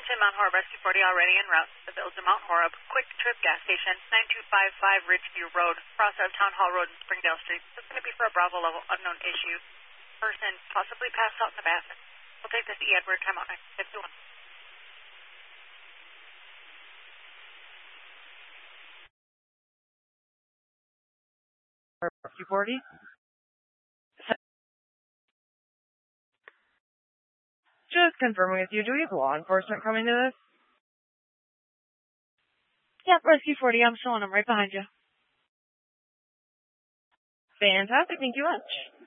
Hamilton, Mount Horeb, Rescue 40 already en route to the Village of Mount Horeb. Quick Trip Gas Station, 9255 Ridgeview Road, cross of Town Hall Road and Springdale Street. This is going to be for a Bravo level unknown issue. Person possibly passed out in the bathroom. We'll take this E. Edward, time out 951. Rescue 40? Just confirming with you, do we have law enforcement coming to this? Yep, Rescue 40, I'm still on. I'm right behind you. Fantastic, thank you much.